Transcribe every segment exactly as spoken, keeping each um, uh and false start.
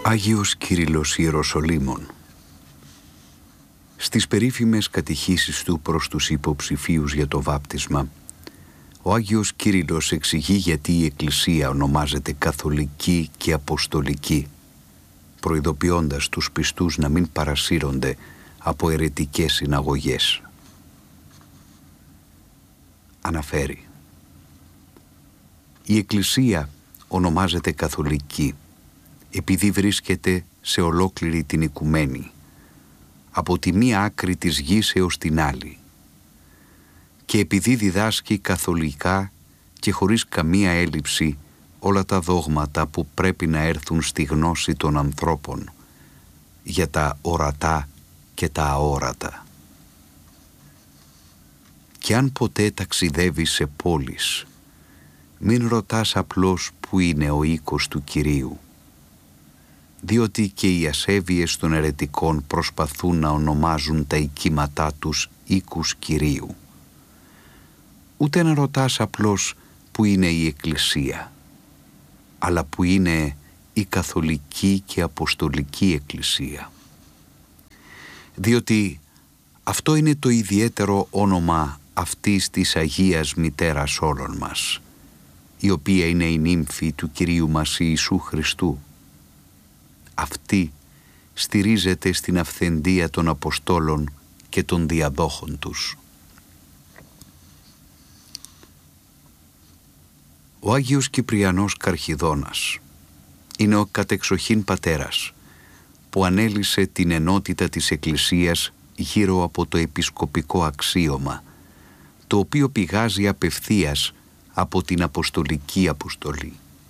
Άγιος Κύριλλος Ιεροσολύμων. Στις περίφημες κατηχήσεις του προς τους υποψηφίους για το βάπτισμα, ο Άγιος Κύριλλος εξηγεί γιατί η Εκκλησία ονομάζεται Καθολική και Αποστολική, προειδοποιώντας τους πιστούς να μην παρασύρονται από αιρετικές συναγωγές. Αναφέρει: η Εκκλησία ονομάζεται Καθολική επειδή βρίσκεται σε ολόκληρη την οικουμένη, από τη μία άκρη της γης έως την άλλη, και επειδή διδάσκει καθολικά και χωρίς καμία έλλειψη όλα τα δόγματα που πρέπει να έρθουν στη γνώση των ανθρώπων για τα ορατά και τα αόρατα. Και αν ποτέ ταξιδεύεις σε πόλεις, μην ρωτάς απλώς που είναι ο οίκος του Κυρίου, διότι και οι ασέβειες των αιρετικών προσπαθούν να ονομάζουν τα οικίματά τους οίκους Κυρίου. Ούτε να ρωτάς απλώς που είναι η Εκκλησία, αλλά που είναι η Καθολική και Αποστολική Εκκλησία. Διότι αυτό είναι το ιδιαίτερο όνομα αυτής της Αγίας Μητέρας όλων μας, η οποία είναι η νύμφη του Κυρίου μας Ιησού Χριστού. Αυτή στηρίζεται στην αυθεντία των Αποστόλων και των διαδόχων τους. Ο Άγιος Κυπριανός Καρχιδώνας είναι ο κατεξοχήν πατέρας που ανέλυσε την ενότητα της Εκκλησίας γύρω από το επισκοπικό αξίωμα, το οποίο πηγάζει απευθείας από την Αποστολική Αποστολή.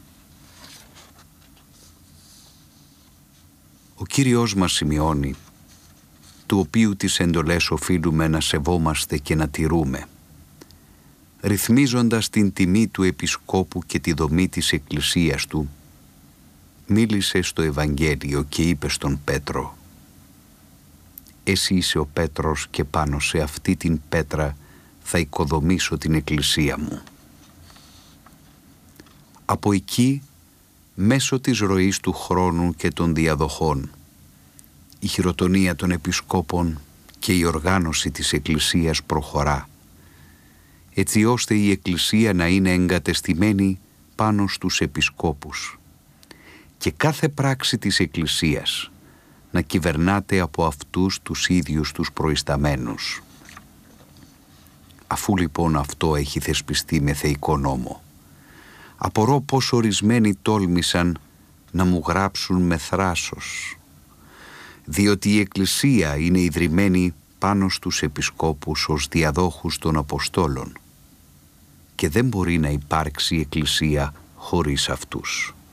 Ο Κύριος μας σημειώνει, του οποίου τις εντολές οφείλουμε να σεβόμαστε και να τηρούμε, ρυθμίζοντας την τιμή του Επισκόπου και τη δομή της Εκκλησίας του, μίλησε στο Ευαγγέλιο και είπε στον Πέτρο: «Εσύ είσαι ο Πέτρος και πάνω σε αυτή την πέτρα θα οικοδομήσω την Εκκλησία μου». Από εκεί, μέσω της ροής του χρόνου και των διαδοχών, η χειροτονία των επισκόπων και η οργάνωση της Εκκλησίας προχωρά, έτσι ώστε η Εκκλησία να είναι εγκατεστημένη πάνω στους επισκόπους και κάθε πράξη της Εκκλησίας να κυβερνάται από αυτούς τους ίδιους τους προϊσταμένους. Αφού λοιπόν αυτό έχει θεσπιστεί με θεϊκό νόμο, απορώ πως ορισμένοι τόλμησαν να μου γράψουν με θράσος, διότι η Εκκλησία είναι ιδρυμένη πάνω στους επισκόπους ως διαδόχους των Αποστόλων και δεν μπορεί να υπάρξει Εκκλησία χωρίς αυτούς.